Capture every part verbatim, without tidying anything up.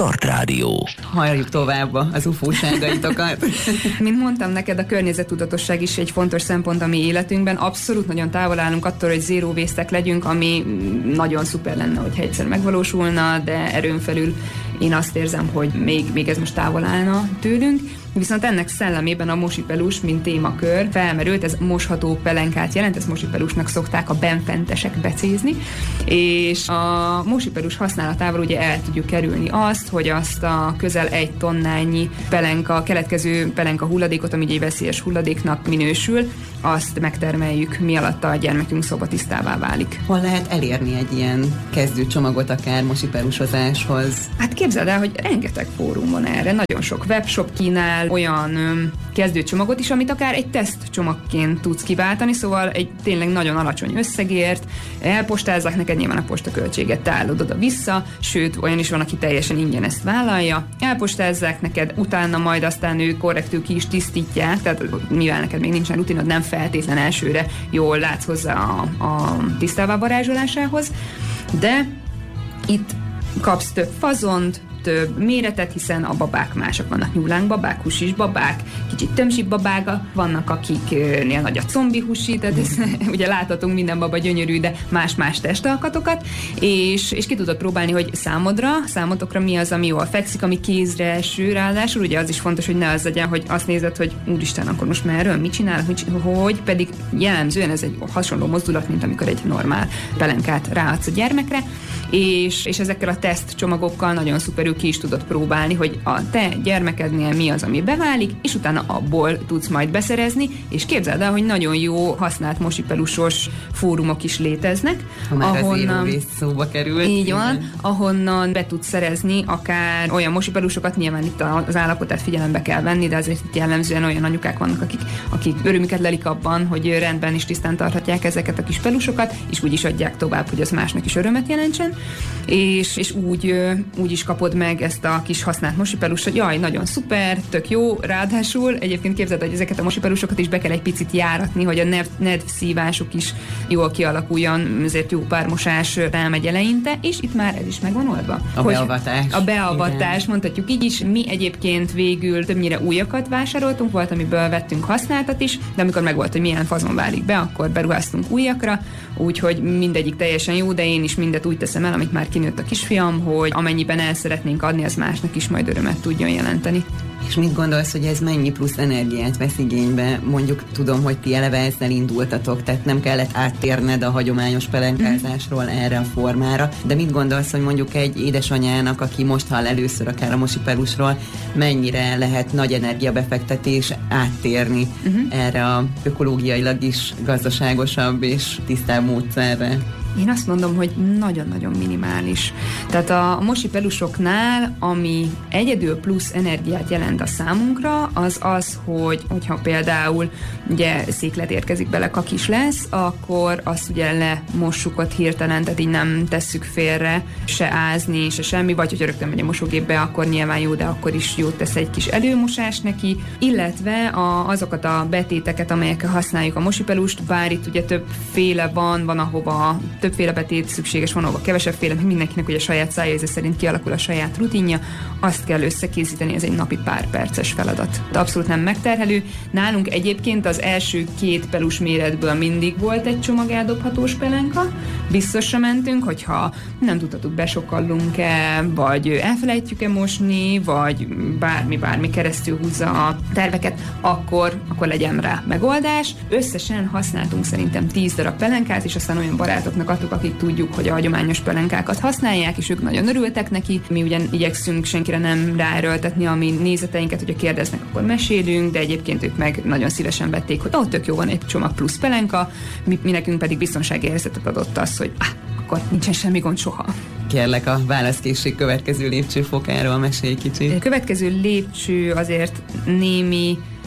Start Rádió. Halljuk tovább az ufóságaitokat. Mint mondtam neked, a környezettudatosság is egy fontos szempont a mi életünkben. Abszolút nagyon távol állunk attól, hogy zero waste-ek legyünk, ami nagyon szuper lenne, hogyha egyszer megvalósulna, de erőn felül én azt érzem, hogy még, még ez most távol állna tőlünk. Viszont ennek szellemében a mosipelus, mint témakör felmerült, ez mosható pelenkát jelent, ezt mosipelusnak szokták a benfentesek becézni, és a mosipelus használatával ugye el tudjuk kerülni azt, hogy azt a közel egy tonnányi pelenka, keletkező pelenka hulladékot, ami egy veszélyes hulladéknak minősül, azt megtermeljük, mi alatt a gyermekünk szobatisztává válik. Hol lehet elérni egy ilyen kezdőcsomagot akár mosipelusozáshoz? Hát képzeld el, hogy rengeteg fórum van erre, nagyon sok webshop kínál olyan öm, kezdőcsomagot is, amit akár egy tesztcsomagként tudsz kiváltani, szóval egy tényleg nagyon alacsony összegért elpostázzák neked, nyilván a postaköltséget te állod oda-vissza, sőt, olyan is van, aki teljesen ingyen ezt vállalja, elpostázzák neked, utána majd aztán ők korrektül ki is tisztítják, tehát mivel neked még nincsen rutinod, nem feltétlen elsőre jól látsz hozzá a, a tisztává varázsolásához, de itt kapsz több fazont, több méretet, hiszen a babák mások vannak, nyúlánk babák, husis babák, kicsit tömsibb babák, vannak akiknél nagy a combi husi, tehát ez, ugye láthatunk minden baba gyönyörű, de más-más testalkatokat, és, és ki tudod próbálni, hogy számodra, számotokra mi az, ami jól fekszik, ami kézre eső, ráadásul ugye az is fontos, hogy ne az legyen, hogy azt nézed, hogy úristen, akkor most már erről mit csinálok, mit csinálok, hogy pedig jellemzően ez egy hasonló mozdulat, mint amikor egy normál pelenkát ráadsz a gyermekre, és, és ezekkel a tesztcsomagokkal nagyon szuperül ki is tudod próbálni, hogy a te gyermekednél mi az, ami beválik, és utána abból tudsz majd beszerezni, és képzeld el, hogy nagyon jó használt mosipelusos fórumok is léteznek. Ha már ahonnan, az zero szóba került. Így van, ahonnan be tudsz szerezni akár olyan mosipelusokat, nyilván itt az állapotát figyelembe kell venni, de azért itt jellemzően olyan anyukák vannak, akik, akik örömüket lelik abban, hogy rendben is tisztán tarthatják ezeket a kis pelusokat, és úgy is adják tovább, hogy az másnak is örömet jelentsen, és, és úgy, úgy is kapod meg ezt a kis használt mosipelust, hogy jaj, nagyon szuper, tök jó, ráadásul egyébként képzeld, hogy ezeket a mosipelusokat is be kell egy picit járatni, hogy a nedv, nedvszívásuk is jól kialakuljon, ezért jó pár mosás rámegy eleinte, és itt már ez is megvan oldva. A hogy beavatás. A beavatás, igen. Mondhatjuk így is. Mi egyébként végül többnyire újakat vásároltunk, volt, amiből vettünk használtat is, de amikor megvolt, hogy milyen fazon válik be, akkor beruháztunk újakra, úgyhogy mindegyik teljesen jó, de én is mindet úgy teszem el, amit már kinőtt a kisfiam, hogy amennyiben el szeretnénk adni, az másnak is majd örömet tudjon jelenteni. És mit gondolsz, hogy ez mennyi plusz energiát vesz igénybe? Mondjuk tudom, hogy ti eleve ezzel indultatok, tehát nem kellett áttérned a hagyományos pelenkázásról erre a formára, de mit gondolsz, hogy mondjuk egy édesanyának, aki most hall először akár a mosipelusról, mennyire lehet nagy energiabefektetés áttérni uh-huh. erre a ökológiailag is gazdaságosabb és tisztább módszerre? Én azt mondom, hogy nagyon-nagyon minimális. Tehát a mosipelusoknál, ami egyedül plusz energiát jelent a számunkra, az az, hogy hogyha például ugye széklet érkezik bele, kakis lesz, akkor azt ugye lemossuk ott hirtelen, tehát így nem tesszük félre, se ázni, se semmi, vagy hogyha rögtön megy a mosógépbe, akkor nyilván jó, de akkor is jót tesz egy kis előmosás neki, illetve a, azokat a betéteket, amelyekkel használjuk a mosipelust, bár itt ugye többféle van, van ahova többféle betét szükséges, van ahova kevesebbféle, mindenkinek ugye saját szájéze szerint kialakul a saját rutinja, azt kell összekészíteni, ez egy napi pár perces feladat. De abszolút nem megterhelő. Nálunk egyébként az első két pelus méretből mindig volt egy csomag eldobhatós pelenka, biztosra mentünk, hogyha nem tudhatjuk, besokallunk-e, vagy elfelejtjük-e mosni, vagy bármi, bármi keresztül húzza a terveket, akkor, akkor legyen rá megoldás. Összesen használtunk szerintem tíz darab pelenkát, és aztán olyan barátoknak adtuk, akik tudjuk, hogy a hagyományos pelenkákat használják, és ők nagyon örültek neki. Mi ugyan igyekszünk senkire nem ráerőltetni a mi nézeteinket, hogyha kérdeznek, akkor mesélünk, de egyébként ők meg nagyon szívesen vették, hogy ó, tök jó, van egy csomag plusz pelenka, mi, mi nekünk pedig biztonsági érzetet adott az, hogy ah, akkor nincsen semmi gond soha. Kérlek, a válaszkészség következő lépcsőfokáról mesélj kicsit. A következő lépcső azért némi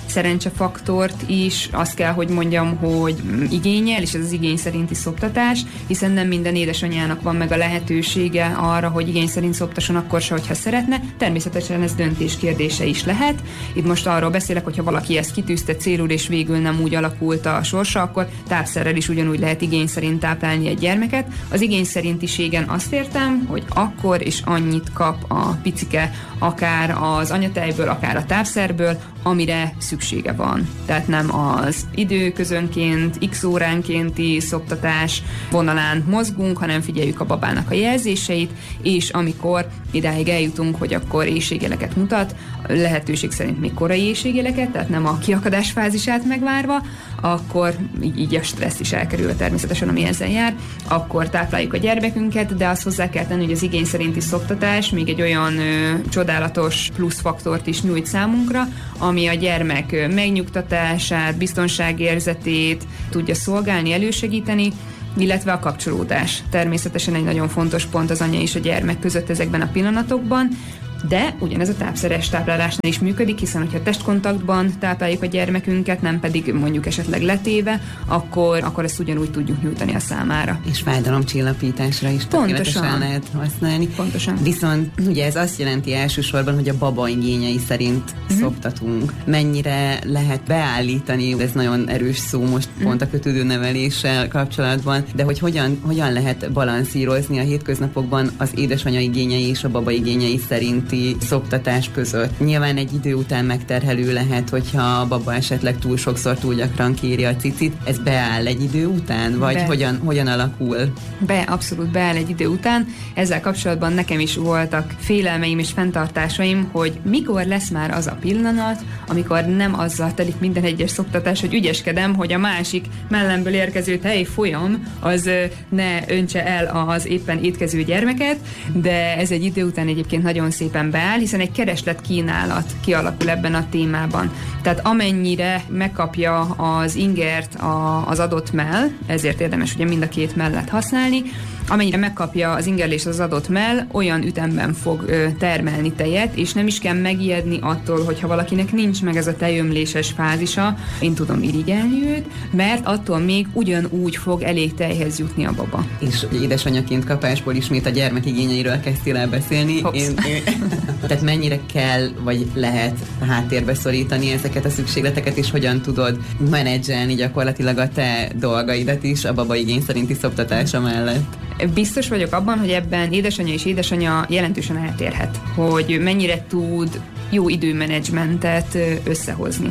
szerencsefaktort is, azt kell, hogy mondjam, hogy igényel, és ez az igény szerinti szoptatás, hiszen nem minden édesanyának van meg a lehetősége arra, hogy igény szerint szoptasson akkor se, hogyha szeretne. Természetesen ez döntés kérdése is lehet. Itt most arról beszélek, hogyha valaki ezt kitűzte célul, és végül nem úgy alakult a sorsa, akkor tápszerrel is ugyanúgy lehet igény szerint táplálni egy gyermeket. Az igény szerintiségen azt értem, hogy akkor és annyit kap a picike, akár az anyatejből, akár a tápszerből, amire szüksége van. Tehát nem az időközönként, x óránkénti szoptatás vonalán mozgunk, hanem figyeljük a babának a jelzéseit, és amikor idáig eljutunk, hogy akkor éhségjeleket mutat, lehetőség szerint még korai éhségjeleket, tehát nem a kiakadás fázisát megvárva, akkor így, így a stressz is elkerül természetesen, ami ezzel jár, akkor tápláljuk a gyermekünket, de azt hozzá kell tenni, hogy az igény szerinti szoptatás még egy olyan ö, csodálatos pluszfaktort is nyújt számunkra, ami a gyermek megnyugtatását, biztonságérzetét tudja szolgálni, elősegíteni, illetve a kapcsolódás. Természetesen egy nagyon fontos pont az anya és a gyermek között ezekben a pillanatokban, de ugyanez a tápszeres táplálásnál is működik, hiszen hogyha testkontaktban tápláljuk a gyermekünket, nem pedig mondjuk esetleg letéve, akkor, akkor ezt ugyanúgy tudjuk nyújtani a számára. És fájdalomcsillapításra is tökéletesen lehet használni. Pontosan. Viszont ugye ez azt jelenti elsősorban, hogy a baba igényei szerint uh-huh. szoptatunk. Mennyire lehet beállítani, ez nagyon erős szó most uh-huh. pont a kötődőneveléssel kapcsolatban, de hogy hogyan, hogyan lehet balanszírozni a hétköznapokban az édesanya igényei és a baba igényei szerint szoptatás között. Nyilván egy idő után megterhelő lehet, hogyha a baba esetleg túl sokszor, túl gyakran kéri a cicit. Ez beáll egy idő után? Vagy hogyan, hogyan alakul? Be, abszolút beáll egy idő után. Ezzel kapcsolatban nekem is voltak félelmeim és fenntartásaim, hogy mikor lesz már az a pillanat, amikor nem azzal telik minden egyes szoptatás, hogy ügyeskedem, hogy a másik mellemből érkező tej folyam az ne öntse el az éppen étkező gyermeket, de ez egy idő után egyébként nagyon szépen beáll, hiszen egy kereslet-kínálat kialakul ebben a témában. Tehát amennyire megkapja az ingert a, az adott mell, ezért érdemes ugye mind a két mellet használni, amennyire megkapja az ingerlés az adott mell, olyan ütemben fog ö, termelni tejet, és nem is kell megijedni attól, hogyha valakinek nincs meg ez a tejömléses fázisa, én tudom irigyelni őt, mert attól még ugyanúgy fog elég tejhez jutni a baba. És édesanyaként kapásból ismét a gyermek igényeiről kezdtél el beszélni. Én, én, tehát mennyire kell, vagy lehet háttérbe szorítani ezeket a szükségleteket, és hogyan tudod menedzselni gyakorlatilag a te dolgaidat is a baba igény szerinti szoptatása mellett? Biztos vagyok abban, hogy ebben édesanyja és édesanyja jelentősen eltérhet, hogy mennyire tud jó időmenedzsmentet összehozni.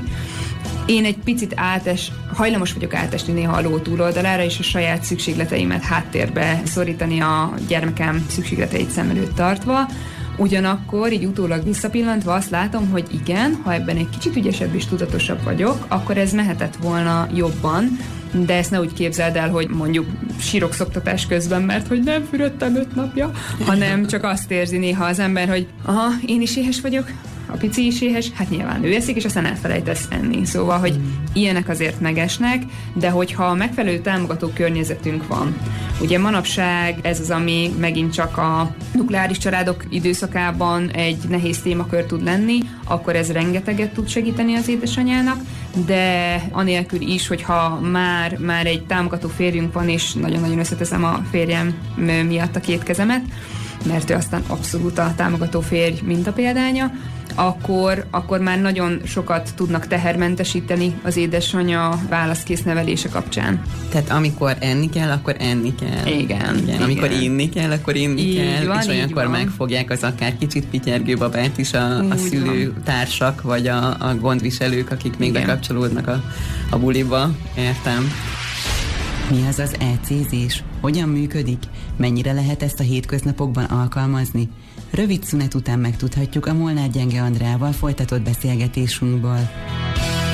Én egy picit átes, hajlamos vagyok átesni néha a ló túloldalára, és a saját szükségleteimet háttérbe szorítani a gyermekem szükségleteit szem előtt tartva. Ugyanakkor, így utólag visszapillantva azt látom, hogy igen, ha ebben egy kicsit ügyesebb és tudatosabb vagyok, akkor ez mehetett volna jobban, de ezt ne úgy képzeld el, hogy mondjuk sírok szoptatás közben, mert hogy nem fürödtem öt napja, hanem csak azt érzi néha az ember, hogy aha, én is éhes vagyok, a pici is éhes, hát nyilván ő eszik, és aztán elfelejtesz enni. Szóval, hogy ilyenek azért megesnek, de hogyha megfelelő támogató környezetünk van. Ugye manapság ez az, ami megint csak a nukleáris családok időszakában egy nehéz témakör tud lenni, akkor ez rengeteget tud segíteni az édesanyának, de anélkül is, hogyha már, már egy támogató férjünk van, és nagyon-nagyon összeteszem a férjem miatt a két kezemet, mert ő aztán abszolút a támogató férj mintapéldánya, akkor, akkor már nagyon sokat tudnak tehermentesíteni az édesanya válaszkész nevelése kapcsán. Tehát amikor enni kell, akkor enni kell. Igen. igen. Amikor igen. inni kell, akkor inni így kell, van, és olyankor van. megfogják az akár kicsit pityergő babát is a, a szülőtársak, vagy a, a gondviselők, akik még igen. bekapcsolódnak a, a buliba. Értem. Mi az az e-cézés? Hogyan működik? Mennyire lehet ezt a hétköznapokban alkalmazni? Rövid szünet után megtudhatjuk a Molnár Gyenge Andrával folytatott beszélgetésünkből.